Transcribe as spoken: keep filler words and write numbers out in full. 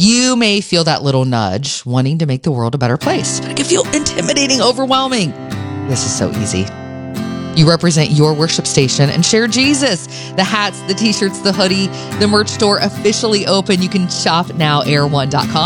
You may feel that little nudge wanting to make the world a better place. It can feel intimidating, overwhelming. This is so easy. You represent your worship station and share Jesus. The hats, the t-shirts, the hoodie, the merch store officially open. You can shop now, air one dot com.